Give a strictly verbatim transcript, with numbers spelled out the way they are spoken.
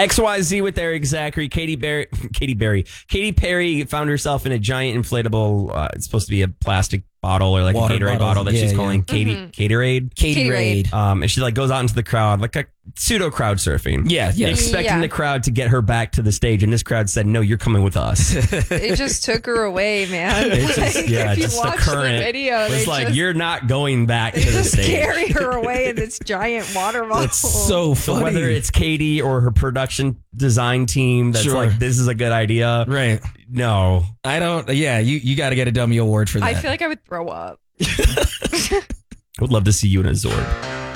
X Y Z with Eric Zachary. Katy Berry, Katy Berry, Katy Perry found herself in a giant inflatable. Uh, it's supposed to be a plastic bottle or like Water a Gatorade bottle. bottle that Yeah, she's yeah. calling Katy Mhm. Gatorade. Katie Katie Raid. Um, and she like goes out into the crowd like a pseudo crowd surfing. Yeah, yeah. Expecting Yeah. the crowd to get her back to the stage, and this crowd said, "No, you're coming with us." It just took her away, man. It's just, Like, yeah, if you just the watch current. the video, It's they like just, you're not going back to they the just stage. carry her away in this giant water bottle. It's so So funny. whether it's Katie or her production design team that's Sure. like, this is a good idea. right. No. I don't. Yeah, you, you got to get a dummy award for that. I feel like I would throw up. I would love to see you in a Zord.